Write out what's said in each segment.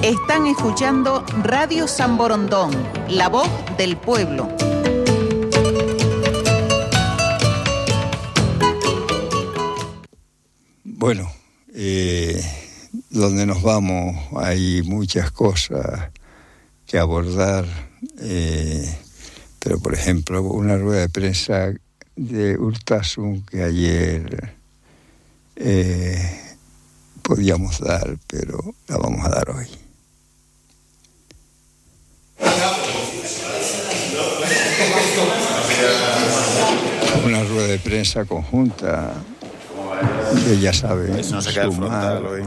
Están escuchando Radio San Borondón, la voz del pueblo. Bueno, donde nos vamos hay muchas cosas que abordar, pero por ejemplo una rueda de prensa de Urtasun que ayer podíamos dar, pero la vamos a dar hoy. Una rueda de prensa conjunta, que ya saben, no se queda frontal hoy.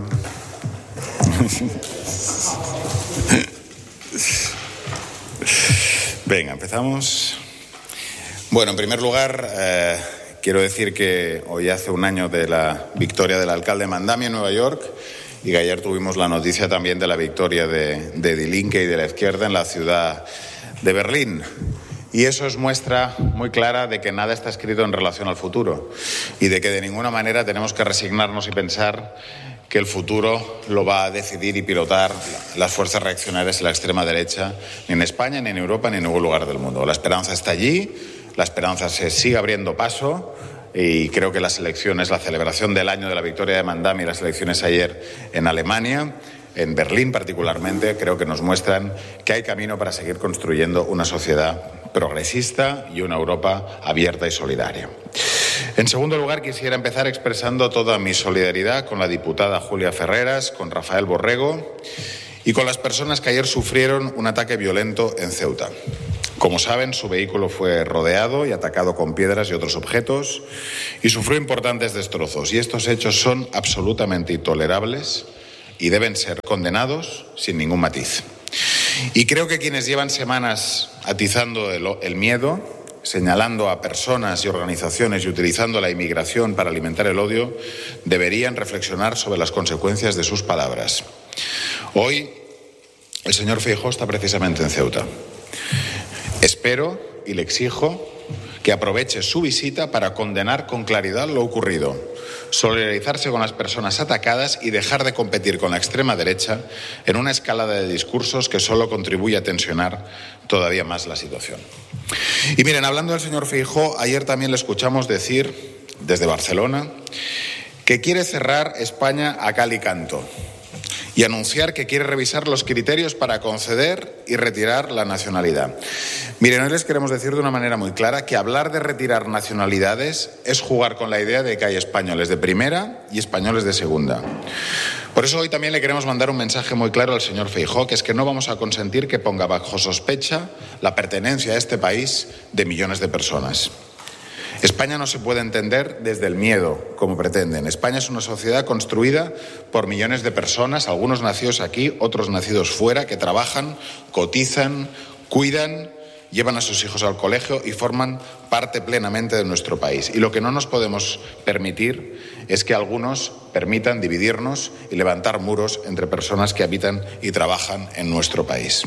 Venga, empezamos. Bueno, en primer lugar, quiero decir que hoy hace un año de la victoria del alcalde Mandami en Nueva York y que ayer tuvimos la noticia también de la victoria de Die Linke y de la izquierda en la ciudad de Berlín. Y eso es muestra muy clara de que nada está escrito en relación al futuro y de que de ninguna manera tenemos que resignarnos y pensar que el futuro lo va a decidir y pilotar las fuerzas reaccionarias y la extrema derecha, ni en España, ni en Europa, ni en ningún lugar del mundo. La esperanza está allí, la esperanza se sigue abriendo paso y creo que las elecciones, la celebración del año de la victoria de Mandami y las elecciones ayer en Alemania, en Berlín particularmente, creo que nos muestran que hay camino para seguir construyendo una sociedad progresista y una Europa abierta y solidaria. En segundo lugar, quisiera empezar expresando toda mi solidaridad con la diputada Julia Ferreras, con Rafael Borrego y con las personas que ayer sufrieron un ataque violento en Ceuta. Como saben, su vehículo fue rodeado y atacado con piedras y otros objetos y sufrió importantes destrozos. Y estos hechos son absolutamente intolerables y deben ser condenados sin ningún matiz. Y creo que quienes llevan semanas atizando el miedo, señalando a personas y organizaciones y utilizando la inmigración para alimentar el odio, deberían reflexionar sobre las consecuencias de sus palabras. Hoy el señor Feijóo está precisamente en Ceuta. Espero y le exijo que aproveche su visita para condenar con claridad lo ocurrido, solidarizarse con las personas atacadas y dejar de competir con la extrema derecha en una escalada de discursos que solo contribuye a tensionar todavía más la situación. Y miren, hablando del señor Feijóo, ayer también le escuchamos decir desde Barcelona que quiere cerrar España a cal y canto y anunciar que quiere revisar los criterios para conceder y retirar la nacionalidad. Miren, hoy les queremos decir de una manera muy clara que hablar de retirar nacionalidades es jugar con la idea de que hay españoles de primera y españoles de segunda. Por eso hoy también le queremos mandar un mensaje muy claro al señor Feijóo, que es que no vamos a consentir que ponga bajo sospecha la pertenencia a este país de millones de personas. España no se puede entender desde el miedo, como pretenden. España es una sociedad construida por millones de personas, algunos nacidos aquí, otros nacidos fuera, que trabajan, cotizan, cuidan, llevan a sus hijos al colegio y forman parte plenamente de nuestro país. Y lo que no nos podemos permitir es que algunos permitan dividirnos y levantar muros entre personas que habitan y trabajan en nuestro país.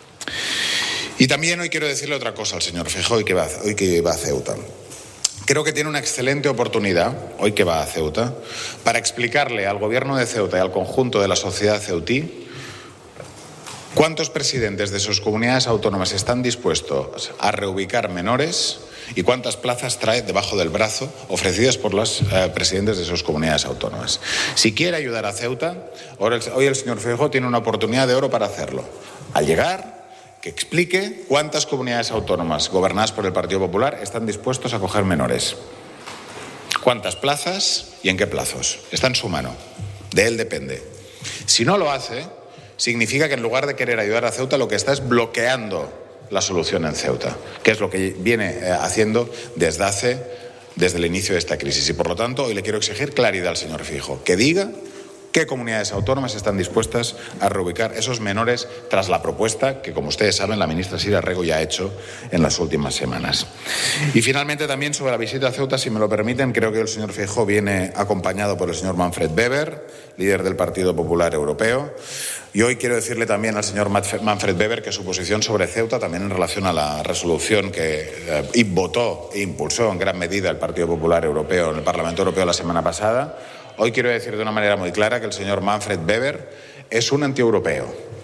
Y también hoy quiero decirle otra cosa al señor Feijóo, hoy que va a Ceuta. Creo que tiene una excelente oportunidad, hoy que va a Ceuta, para explicarle al gobierno de Ceuta y al conjunto de la sociedad ceutí cuántos presidentes de sus comunidades autónomas están dispuestos a reubicar menores y cuántas plazas trae debajo del brazo ofrecidas por los presidentes de sus comunidades autónomas. Si quiere ayudar a Ceuta, hoy el señor Feijóo tiene una oportunidad de oro para hacerlo. Al llegar, que explique cuántas comunidades autónomas gobernadas por el Partido Popular están dispuestos a acoger menores. Cuántas plazas y en qué plazos. Está en su mano. De él depende. Si no lo hace, significa que en lugar de querer ayudar a Ceuta, lo que está es bloqueando la solución en Ceuta, que es lo que viene haciendo desde el inicio de esta crisis. Y por lo tanto, hoy le quiero exigir claridad al señor Feijóo, que diga qué comunidades autónomas están dispuestas a reubicar esos menores tras la propuesta que, como ustedes saben, la ministra Sira Rego ya ha hecho en las últimas semanas. Y finalmente también sobre la visita a Ceuta, si me lo permiten, creo que el señor Feijóo viene acompañado por el señor Manfred Weber, líder del Partido Popular Europeo. Y hoy quiero decirle también al señor Manfred Weber que su posición sobre Ceuta, también en relación a la resolución que votó e impulsó en gran medida el Partido Popular Europeo en el Parlamento Europeo la semana pasada, hoy quiero decir de una manera muy clara que el señor Manfred Weber es un antieuropeo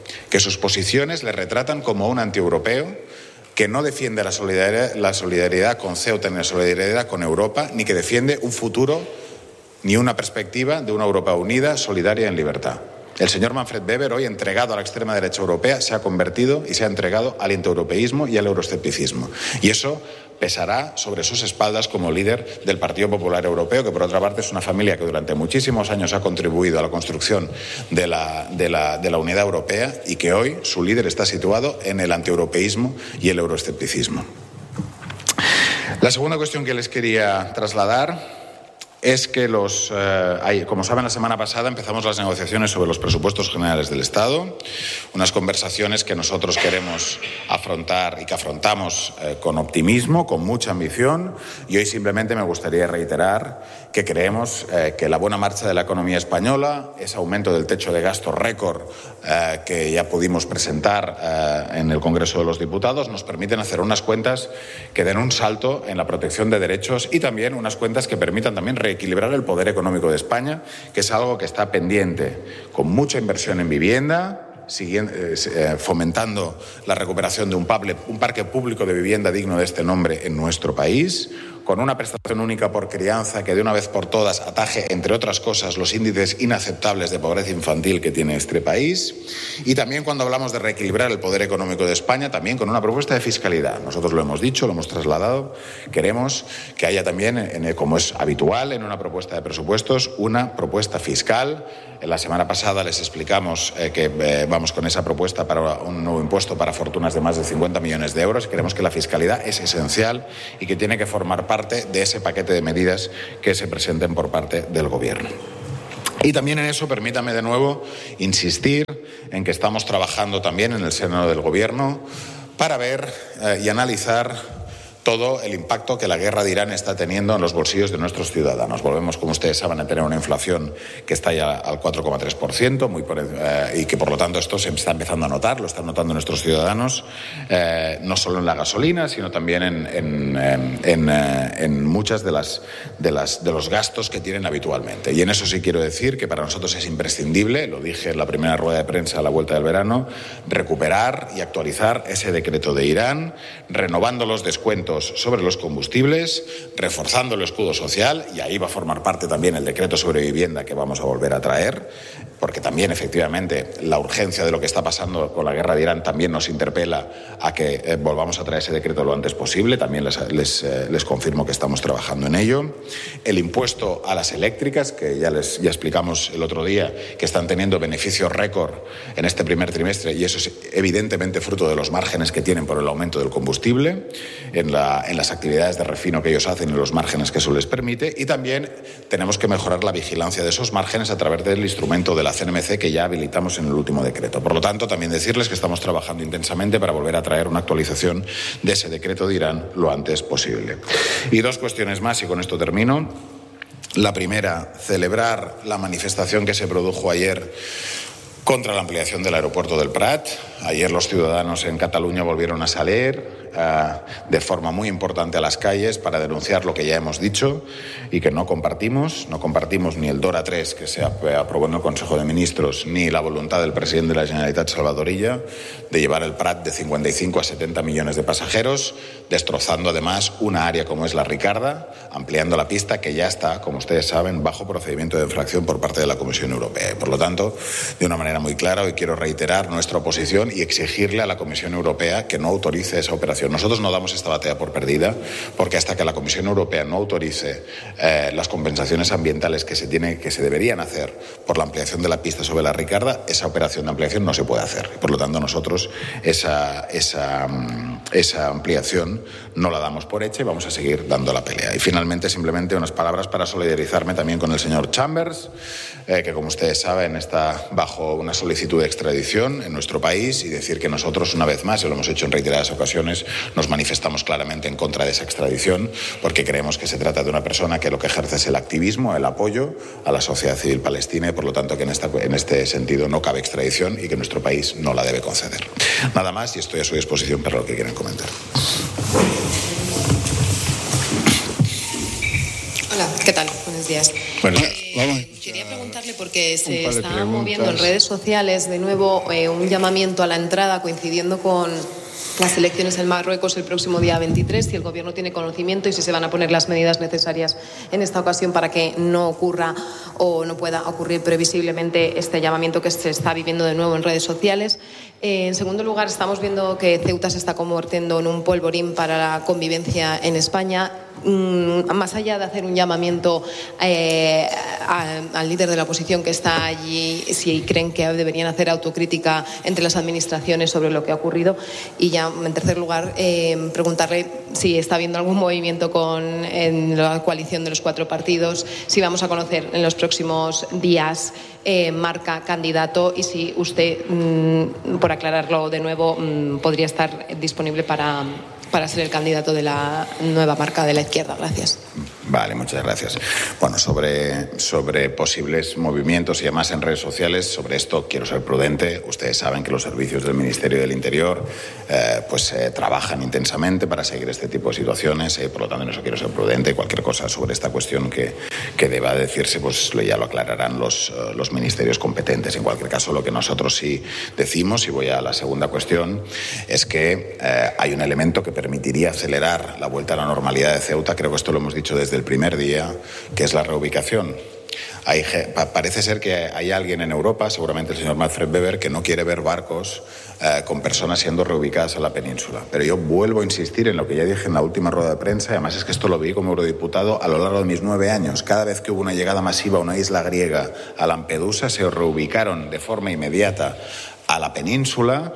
que sus posiciones le retratan como un antieuropeo, que no defiende la solidaridad con Ceuta ni la solidaridad con Europa, ni que defiende un futuro ni una perspectiva de una Europa unida, solidaria y en libertad. El señor Manfred Weber, hoy entregado a la extrema derecha europea, se ha convertido y se ha entregado al antieuropeísmo y al euroescepticismo. Y eso pesará sobre sus espaldas como líder del Partido Popular Europeo, que por otra parte es una familia que durante muchísimos años ha contribuido a la construcción de la unidad europea y que hoy su líder está situado en el antieuropeísmo y el euroescepticismo. La segunda cuestión que les quería trasladar es que como saben, la semana pasada empezamos las negociaciones sobre los presupuestos generales del Estado, unas conversaciones que nosotros queremos afrontar y que afrontamos con optimismo, con mucha ambición, y hoy simplemente me gustaría reiterar que creemos que la buena marcha de la economía española, ese aumento del techo de gasto récord que ya pudimos presentar en el Congreso de los Diputados, nos permiten hacer unas cuentas que den un salto en la protección de derechos y también unas cuentas que permitan también reequilibrar el poder económico de España, que es algo que está pendiente, con mucha inversión en vivienda, fomentando la recuperación de un parque público de vivienda digno de este nombre en nuestro país, con una prestación única por crianza que de una vez por todas ataje, entre otras cosas, los índices inaceptables de pobreza infantil que tiene este país, y también cuando hablamos de reequilibrar el poder económico de España, también con una propuesta de fiscalidad. Nosotros lo hemos dicho, lo hemos trasladado, queremos que haya también, como es habitual en una propuesta de presupuestos, una propuesta fiscal. La semana pasada les explicamos que vamos con esa propuesta para un nuevo impuesto para fortunas de más de 50 millones de euros. Creemos que la fiscalidad es esencial y que tiene que formar parte de ese paquete de medidas que se presenten por parte del Gobierno. Y también en eso, permítame de nuevo insistir en que estamos trabajando también en el seno del Gobierno para ver y analizar todo el impacto que la guerra de Irán está teniendo en los bolsillos de nuestros ciudadanos. Volvemos, como ustedes saben, a tener una inflación que está ya al 4,3%, y que por lo tanto esto se está empezando a notar, lo están notando nuestros ciudadanos, no solo en la gasolina, sino también en muchas de los gastos que tienen habitualmente. Y en eso sí quiero decir que para nosotros es imprescindible, lo dije en la primera rueda de prensa a la vuelta del verano, recuperar y actualizar ese decreto de Irán, renovando los descuentos sobre los combustibles, reforzando el escudo social, y ahí va a formar parte también el decreto sobre vivienda que vamos a volver a traer, porque también efectivamente la urgencia de lo que está pasando con la guerra de Irán también nos interpela a que volvamos a traer ese decreto lo antes posible. También les confirmo que estamos trabajando en ello. El impuesto a las eléctricas, que ya explicamos el otro día, que están teniendo beneficios récord en este primer trimestre, y eso es evidentemente fruto de los márgenes que tienen por el aumento del combustible en las actividades de refino que ellos hacen y los márgenes que eso les permite. Y también tenemos que mejorar la vigilancia de esos márgenes a través del instrumento de la CNMC que ya habilitamos en el último decreto. Por lo tanto, también decirles que estamos trabajando intensamente para volver a traer una actualización de ese decreto de Irán lo antes posible. Y dos cuestiones más, y con esto termino. La primera, celebrar la manifestación que se produjo ayer contra la ampliación del aeropuerto del Prat. Ayer los ciudadanos en Cataluña volvieron a salir de forma muy importante a las calles para denunciar lo que ya hemos dicho y que no compartimos. No compartimos ni el DORA 3 que se aprobó en el Consejo de Ministros, ni la voluntad del presidente de la Generalitat, Salvador Illa, de llevar el Prat de 55 a 70 millones de pasajeros, destrozando además una área como es la Ricarda, ampliando la pista que ya está, como ustedes saben, bajo procedimiento de infracción por parte de la Comisión Europea. Y por lo tanto, de una manera muy clara, hoy quiero reiterar nuestra oposición y exigirle a la Comisión Europea que no autorice esa operación. Nosotros no damos esta batalla por perdida, porque hasta que la Comisión Europea no autorice las compensaciones ambientales que se deberían hacer por la ampliación de la pista sobre la Ricarda, esa operación de ampliación no se puede hacer. Por lo tanto, nosotros esa ampliación no la damos por hecha y vamos a seguir dando la pelea. Y finalmente, simplemente unas palabras para solidarizarme también con el señor Chambers, que como ustedes saben está bajo una solicitud de extradición en nuestro país, y decir que nosotros, una vez más, y lo hemos hecho en reiteradas ocasiones, nos manifestamos claramente en contra de esa extradición, porque creemos que se trata de una persona que lo que ejerce es el activismo, el apoyo a la sociedad civil palestina, y por lo tanto que en este sentido no cabe extradición y que nuestro país no la debe conceder. Nada más, y estoy a su disposición para lo que quieran comentar. Hola, ¿qué tal? Buenos días. Buenos días. Quería preguntarle, porque se está moviendo en redes sociales de nuevo un llamamiento a la entrada coincidiendo con las elecciones en Marruecos el próximo día 23, si el Gobierno tiene conocimiento y si se van a poner las medidas necesarias en esta ocasión para que no ocurra o no pueda ocurrir previsiblemente este llamamiento que se está viviendo de nuevo en redes sociales. En segundo lugar, estamos viendo que Ceuta se está convirtiendo en un polvorín para la convivencia en España. Más allá de hacer un llamamiento al líder de la oposición que está allí, si creen que deberían hacer autocrítica entre las administraciones sobre lo que ha ocurrido. Y ya, en tercer lugar, preguntarle si está habiendo algún movimiento en la coalición de los 4 partidos, si vamos a conocer en los próximos días marca, candidato, y si usted, por aclararlo de nuevo, podría estar disponible para ser el candidato de la nueva marca de la izquierda. Gracias. Vale, muchas gracias. Bueno, sobre posibles movimientos y demás en redes sociales, sobre esto quiero ser prudente. Ustedes saben que los servicios del Ministerio del Interior trabajan intensamente para seguir este tipo de situaciones, por lo tanto en eso quiero ser prudente. Cualquier cosa sobre esta cuestión que deba decirse, pues ya lo aclararán los ministerios competentes. En cualquier caso, lo que nosotros sí decimos, y voy a la segunda cuestión, es que hay un elemento que permitiría acelerar la vuelta a la normalidad de Ceuta. Creo que esto lo hemos dicho desde el primer día, que es la reubicación. Parece ser que hay alguien en Europa, seguramente el señor Manfred Weber, que no quiere ver barcos con personas siendo reubicadas a la península. Pero yo vuelvo a insistir en lo que ya dije en la última rueda de prensa, y además es que esto lo vi como eurodiputado a lo largo de mis 9 años. Cada vez que hubo una llegada masiva a una isla griega, a Lampedusa, se reubicaron de forma inmediata a la península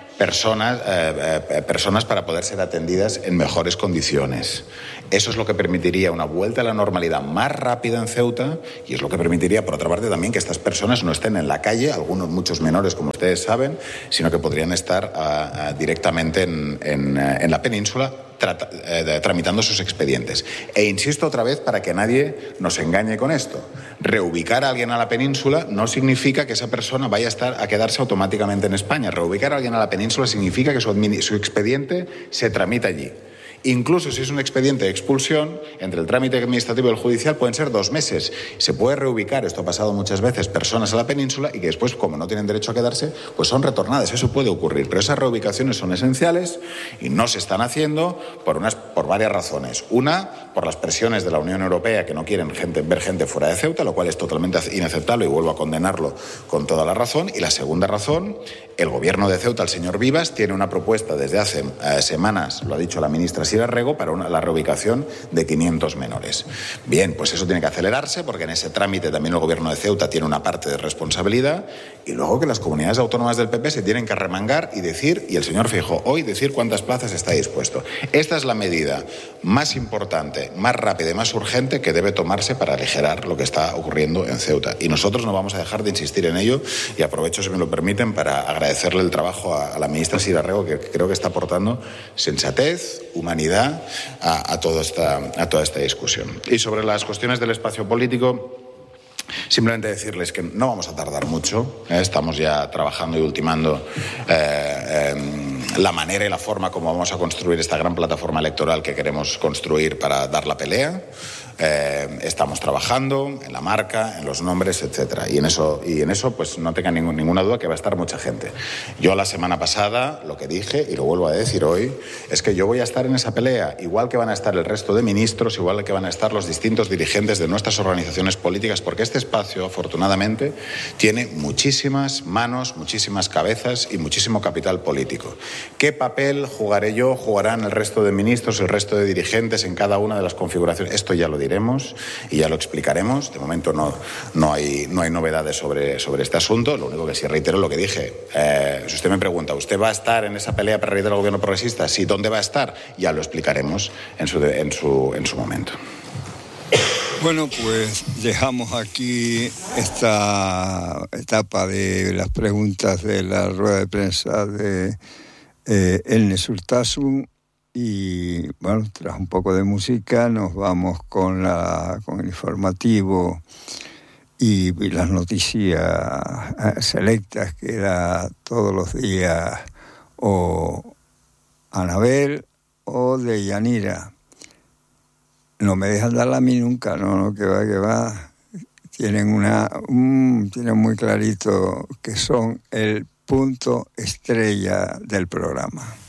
personas para poder ser atendidas en mejores condiciones. Eso es lo que permitiría una vuelta a la normalidad más rápida en Ceuta, y es lo que permitiría, por otra parte, también que estas personas no estén en la calle, muchos menores, como ustedes saben, sino que podrían estar directamente en la península tramitando sus expedientes. E insisto otra vez para que nadie nos engañe con esto. Reubicar a alguien a la península no significa que esa persona vaya a quedarse automáticamente en España. Reubicar a alguien a la península significa que su expediente se tramita allí. Incluso si es un expediente de expulsión, entre el trámite administrativo y el judicial pueden ser 2 meses. Se puede reubicar, esto ha pasado muchas veces, personas a la península y que después, como no tienen derecho a quedarse, pues son retornadas. Eso puede ocurrir, pero esas reubicaciones son esenciales y no se están haciendo por varias razones. Una, por las presiones de la Unión Europea, que no quieren ver gente fuera de Ceuta, lo cual es totalmente inaceptable y vuelvo a condenarlo con toda la razón. Y la segunda razón, el Gobierno de Ceuta, el señor Vivas, tiene una propuesta desde hace semanas, lo ha dicho la ministra Sira Rego, para la reubicación de 500 menores. Bien, pues eso tiene que acelerarse, porque en ese trámite también el Gobierno de Ceuta tiene una parte de responsabilidad, y luego que las comunidades autónomas del PP se tienen que arremangar y decir, y el señor Feijóo hoy, decir cuántas plazas está dispuesto. Esta es la medida más importante, más rápida y más urgente que debe tomarse para aligerar lo que está ocurriendo en Ceuta. Y nosotros no vamos a dejar de insistir en ello, y aprovecho, si me lo permiten, para agradecerle el trabajo a la ministra Sira Rego, que creo que está aportando sensatez, humanidad a toda esta discusión. Y sobre las cuestiones del espacio político, simplemente decirles que no vamos a tardar mucho. Estamos ya trabajando y ultimando la manera y la forma como vamos a construir esta gran plataforma electoral que queremos construir para dar la pelea. Estamos trabajando en la marca, en los nombres, etcétera. Y en eso pues no tengan ninguna duda que va a estar mucha gente. Yo la semana pasada lo que dije, y lo vuelvo a decir hoy, es que yo voy a estar en esa pelea, igual que van a estar el resto de ministros, igual que van a estar los distintos dirigentes de nuestras organizaciones políticas, porque este espacio, afortunadamente, tiene muchísimas manos, muchísimas cabezas y muchísimo capital político. ¿Qué papel jugaré yo, jugarán el resto de ministros, el resto de dirigentes en cada una de las configuraciones? Esto ya lo diremos y ya lo explicaremos. De momento no hay novedades sobre este asunto. Lo único que sí reitero lo que dije. Si usted me pregunta, ¿usted va a estar en esa pelea para reír del gobierno progresista? Sí, ¿dónde va a estar? Ya lo explicaremos en su momento. Bueno, pues dejamos aquí esta etapa de las preguntas de la rueda de prensa de Elnes Urtasun. Y bueno, tras un poco de música nos vamos con el informativo y las noticias selectas, que era todos los días o Anabel o de Yanira. No me dejan darla a mí nunca, no, que va. tienen tienen muy clarito que son el punto estrella del programa.